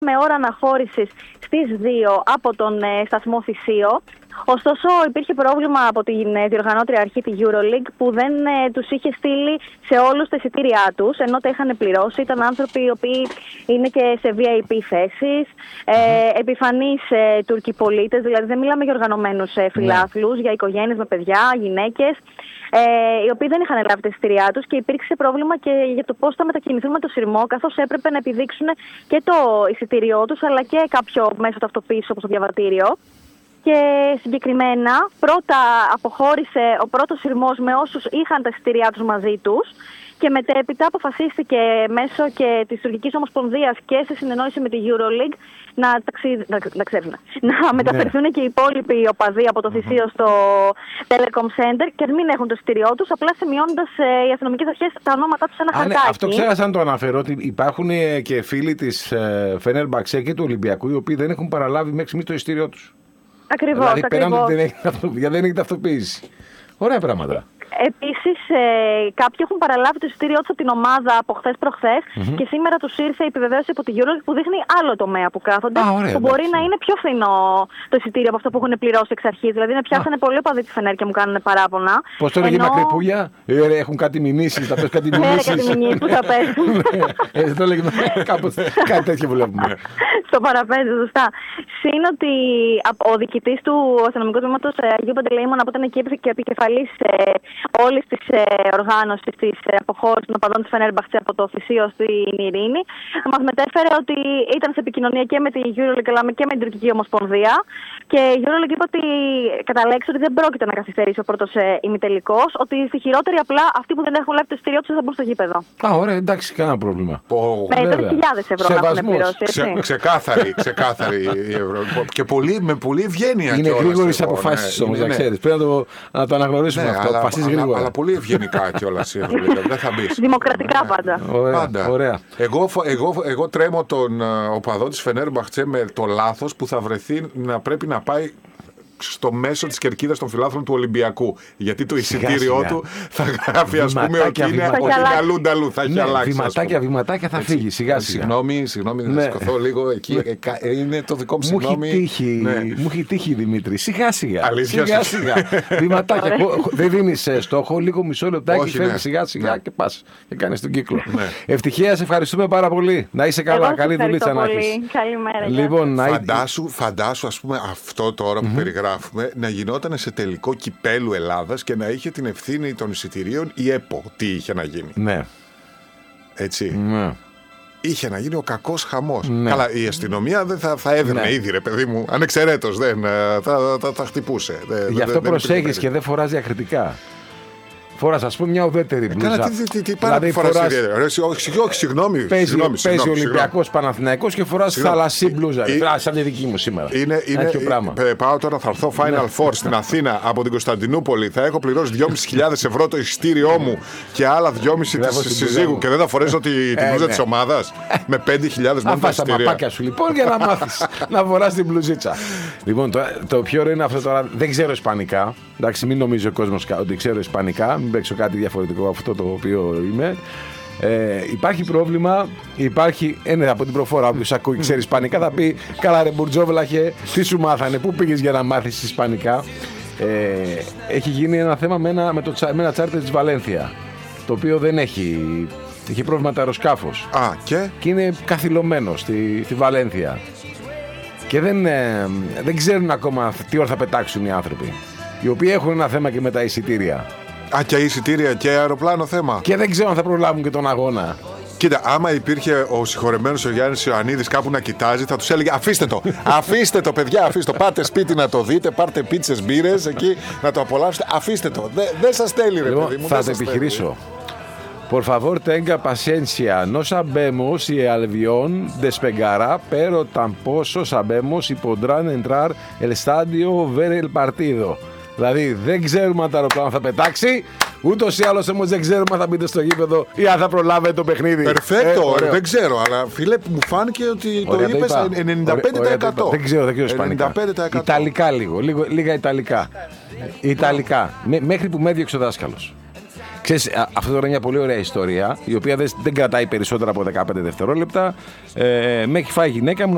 με ώρα αναχώρησης στις 2 από τον σταθμό Θησίο. Ωστόσο, υπήρχε πρόβλημα από την διοργανώτρια αρχή, τη EuroLeague, που δεν τους είχε στείλει σε όλους τα εισιτήριά τους, ενώ τα είχαν πληρώσει. Ήταν άνθρωποι οι οποίοι είναι και σε VIP θέσεις, επιφανείς Τούρκοι πολίτες, δηλαδή δεν μιλάμε για οργανωμένους φιλάθλους, για οικογένειες με παιδιά, γυναίκες, οι οποίοι δεν είχαν λάβει τα εισιτήριά τους, και υπήρξε πρόβλημα και για το πώς θα μετακινηθούν με το σειρμό, καθώς έπρεπε να επιδείξουν και το εισιτήριό τους, αλλά και κάποιο μέσο ταυτοποίησης όπως το διαβατήριο. Και συγκεκριμένα πρώτα αποχώρησε ο πρώτος σειρμός με όσους είχαν τα εισιτήριά τους μαζί τους, και μετέπειτα αποφασίστηκε μέσω και της Τουρκικής Ομοσπονδίας και σε συνεννόηση με τη EuroLeague να μεταφερθούν και οι υπόλοιποι οπαδοί από το Θησίο στο Telecom Center και μην έχουν το εισιτήριό τους, απλά σημειώνοντας οι αστυνομικές αρχές τα ονόματά τους σε ένα χαρτάκι. Αυτό ξέχασα να το αναφέρω, ότι υπάρχουν και φίλοι της Φενέρμπαξε και του Ολυμπιακού, οι οποίοι δεν έχουν παραλάβει μέχρι στιγμής το εισιτήριό τους. Ακριβώς. Δηλαδή, πέραν ότι δεν έχει ταυτοποίηση. Ωραία πράγματα. Επίσης, κάποιοι έχουν παραλάβει το εισιτήριό τους από την ομάδα από χθες-προχθές και σήμερα τους ήρθε η επιβεβαίωση από την EuroLeague που δείχνει άλλο τομέα που κάθονται. Ωραία, που μπορεί να είναι πιο φθηνό το εισιτήριο από αυτό που έχουν πληρώσει εξ αρχής. Δηλαδή, με πιάσανε πολύ οπαδοί τη Φενέρ και μου κάνουν παράπονα. Πώς τώρα γίνει μακρυπούλια, έχουν κάτι μηνύσεις, θα πες κάτι μηνύσεις. Κάτι μηνύσεις που θα πέσουν. Το λέγει κάπως κάτι τέτοιο βλέπουμε. Στο παραπέζω, σωστά. Συν ότι ο διοικητής του αστυνομικού τμήματος Αγίου Παντελεήμων, από ήταν εκεί και επικεφαλής όλης της οργάνωσης της αποχώρησης των οπαδών της Φενέρμπαχτσε από το Θησίο στην Ειρήνη, μας μετέφερε ότι ήταν σε επικοινωνία και με την EuroLeague αλλά και με την Τουρκική Ομοσπονδία, και η EuroLeague είπε ότι κατά λέξη ότι δεν πρόκειται να καθυστερήσει ο πρώτος ημιτελικός, ότι στη χειρότερη απλά αυτοί που δεν έχουν λάβει το εισιτήριό τους θα μπουν στο γήπεδο. Ωραία, εντάξει, κανένα πρόβλημα. Με 4.000 ευρώ να έχουν πληρώσει. Ξεκάθαρη η Ευρώπη. Και με πολύ ευγένεια. Είναι γρήγορες αποφάσεις όμως, να ξέρεις. Πρέπει να το αναγνωρίσουμε αυτό. Αλλά πολύ ευγενικά κιόλας η Ευρώπη. Δεν θα μπει. Δημοκρατικά πάντα. Ωραία. Εγώ τρέμω τον οπαδό της Φενέρμπαχτσε με το λάθος που θα βρεθεί να πρέπει να πάει στο μέσο της κερκίδας των φιλάθλων του Ολυμπιακού. Γιατί το εισιτήριό του θα γράφει, ας πούμε, ότι είναι αλλού. Θα έχει αλλάξει. Βηματάκια θα φύγει σιγά σιγά. Συγγνώμη, να σηκωθώ λίγο εκεί. Είναι το δικό μου συγγνώμη. Μου έχει τύχει, Δημήτρη. Σιγά σιγά. Βηματάκια. Δεν δίνεις στόχο, λίγο μισό λεπτάκι, φεύγει σιγά σιγά και πας και κάνεις τον κύκλο. Ευτυχία, σε ευχαριστούμε πάρα πολύ. Να είσαι καλά. Καλή δουλίτσα να έχεις. Καλημέρα. Φαντάσου, ας πούμε, αυτό τώρα που περιγράφουμε να γινόταν σε τελικό κυπέλου Ελλάδας και να είχε την ευθύνη των εισιτηρίων η ΕΠΟ. Τι είχε να γίνει. Ναι. Έτσι. Ναι. Είχε να γίνει ο κακός χαμός. Ναι. Καλά, η αστυνομία δεν θα έδινε ήδη, ρε παιδί μου. Ανεξαιρέτως θα χτυπούσε. Γι' αυτό προσέχεις και δεν φοράς διακριτικά. Φοράς, ας πούμε, μια ουδέτερη μπλούζα. Καλά, τι πάρα που φοράς ιδιαίτερα. Όχι, συγγνώμη. Παίζει Ολυμπιακός Παναθηναϊκός και φοράς θαλασσή μπλούζα. Σαν τη δική μου σήμερα. Πάω τώρα, θα έρθω Final Four στην Αθήνα από την Κωνσταντινούπολη. Θα έχω πληρώσει 2.500 ευρώ το εισιτήριό μου και άλλα 2.500 της συζύγου και δεν θα φορέσω την μπλούζα της ομάδας με 5.000 μόνο τα εισιτήρια. Τα μαπάκια σου λοιπόν για να μάθεις να φοράς την μπλουζίτσα. Λοιπόν, το πιο ωραίο είναι αυτό τώρα. Δεν ξέρω ισπανικά. Εντάξει, μην νομίζει ο κόσμος ότι ξέρω ισπανικά. Μην παίξω κάτι διαφορετικό από αυτό το οποίο είμαι. Υπάρχει πρόβλημα. Από την προφορά, όποιος ακούει ξέρει ισπανικά θα πει: καλά, ρε Μπουρτζόβλαχε, τι σου μάθανε, πού πήγες για να μάθεις ισπανικά. Έχει γίνει ένα θέμα με ένα τσάρτερ της Βαλένθια, το οποίο δεν έχει πρόβλημα το αεροσκάφος. Και είναι καθυλωμένο στη Βαλένθια. Και δεν ξέρουν ακόμα τι ώρα θα πετάξουν οι άνθρωποι, οι οποίοι έχουν ένα θέμα και με τα εισιτήρια. Και εισιτήρια και αεροπλάνο θέμα. Και δεν ξέρω αν θα προλάβουν και τον αγώνα. Κοίτα, άμα υπήρχε ο συγχωρεμένος ο Γιάννης Ιωαννίδης κάπου να κοιτάζει, θα τους έλεγε: αφήστε το, παιδιά, αφήστε το. Πάτε σπίτι να το δείτε, πάρτε πίτσες, μπύρες εκεί να το απολαύσετε. Αφήστε το. Δεν σας θέλει, ρε παιδί μου. Θα το επιχειρήσω. Por favor, tenga paciencia. No sabemos si el avión despegará, pero tampoco sabemos si podrán entrar al estadio ver el partido. Δηλαδή δεν ξέρουμε αν το αεροπλάνο θα πετάξει, ούτως ή άλλως όμως δεν ξέρουμε αν θα μπείτε στο γήπεδο ή αν θα προλάβετε το παιχνίδι. Περφέκτο, δεν ξέρω, αλλά φίλε μου φάνηκε ότι το είπες 95%. Δεν ξέρω ισπανικά. Ιταλικά λίγα Ιταλικά. Ιταλικά, μέχρι που με έδιωξε ο δάσκαλος. Ξέρεις, αυτό τώρα είναι μια πολύ ωραία ιστορία, η οποία δεν κρατάει περισσότερα από 15 δευτερόλεπτα. Με έχει φάει η γυναίκα μου